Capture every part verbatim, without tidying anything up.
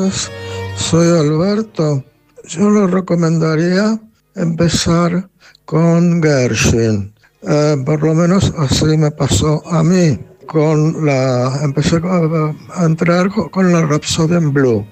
noches, soy Alberto. Yo le recomendaría empezar con Gershwin. Eh, por lo menos así me pasó a mí. Con la, empecé a, a entrar con la Rhapsody in Blue.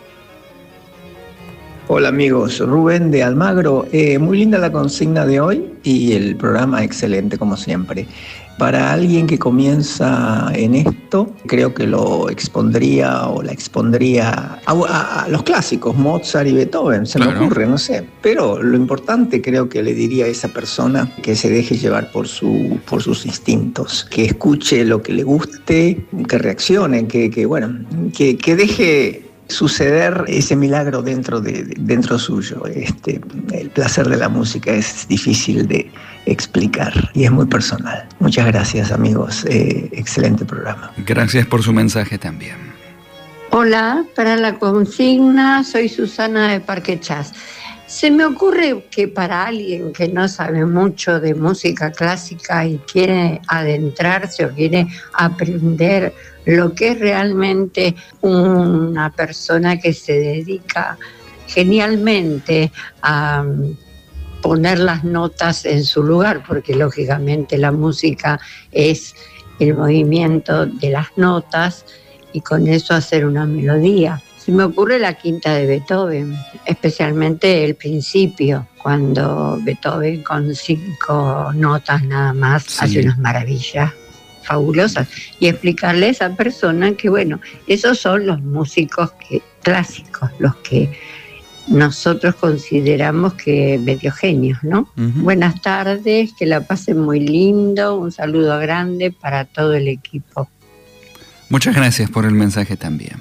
Hola amigos, Rubén de Almagro. Eh, muy linda la consigna de hoy y el programa excelente como siempre. Para alguien que comienza en esto, creo que lo expondría o la expondría a, a, a los clásicos, Mozart y Beethoven, se claro. me ocurre, no sé. Pero lo importante creo que le diría a esa persona que se deje llevar por, su, por sus instintos, que escuche lo que le guste, que reaccione, que, que bueno, que, que deje suceder ese milagro dentro de, dentro suyo. Este, el placer de la música es difícil de explicar y es muy personal. Muchas gracias, amigos. Eh, excelente programa. Gracias por su mensaje también. Hola, para la consigna soy Susana de Parque Chas. Se me ocurre que para alguien que no sabe mucho de música clásica y quiere adentrarse o quiere aprender lo que es realmente una persona que se dedica genialmente a poner las notas en su lugar, porque lógicamente la música es el movimiento de las notas y con eso hacer una melodía. Se me ocurre la quinta de Beethoven, especialmente el principio, cuando Beethoven con cinco notas nada más sí. hace unas maravillas fabulosas, y explicarle a esa persona que bueno, esos son los músicos que, clásicos, los que nosotros consideramos que medio genios, ¿no? Uh-huh. Buenas tardes, que la pasen muy lindo, un saludo grande para todo el equipo. Muchas gracias por el mensaje también.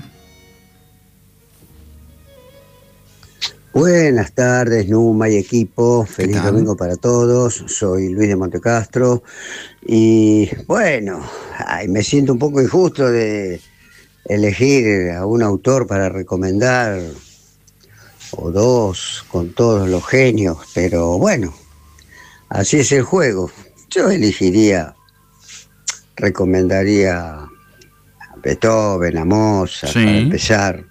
Buenas tardes, Numa y equipo. Feliz domingo para todos. Soy Luis de Montecastro. Y bueno, ay, me siento un poco injusto de elegir a un autor para recomendar, o dos, con todos los genios, pero bueno, así es el juego. Yo elegiría, recomendaría a Beethoven, a Mozart, sí. para empezar.